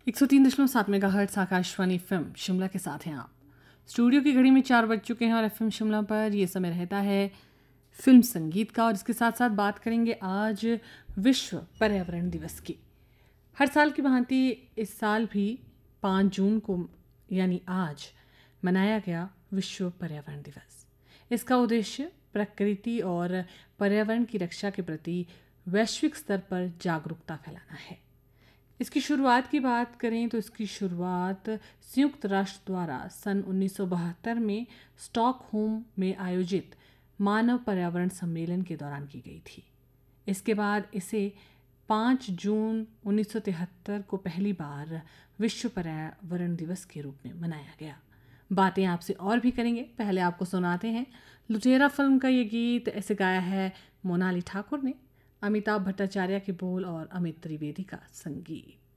103.7 megahertz Akashvani film Shimla के साथ हैं आप। स्टूडियो की घड़ी में 4 बज चुके हैं और एफएम शिमला पर ये समय रहता है फिल्म संगीत का। और इसके साथ साथ बात करेंगे आज विश्व पर्यावरण दिवस की। हर साल की भांति इस साल भी 5 जून को यानी आज मनाया गया विश्व पर्यावरण दिवस। इसका उद्देश्य प्रकृति और पर्यावरण की रक्षा के प्रति वैश्विक स्तर पर जागरूकता फैलाना है। इसकी शुरुआत की बात करें तो इसकी शुरुआत संयुक्त राष्ट्र द्वारा सन 1972 में स्टॉकहोम में आयोजित मानव पर्यावरण सम्मेलन के दौरान की गई थी। इसके बाद इसे 5 जून 1973 को पहली बार विश्व पर्यावरण दिवस के रूप में मनाया गया। बातें आपसे और भी करेंगे, पहले आपको सुनाते हैं लुटेरा फिल्म का ये गीत। ऐसे गाया है मोनाली ठाकुर ने, अमिताभ भट्टाचार्य के बोल और अमित त्रिवेदी का संगीत।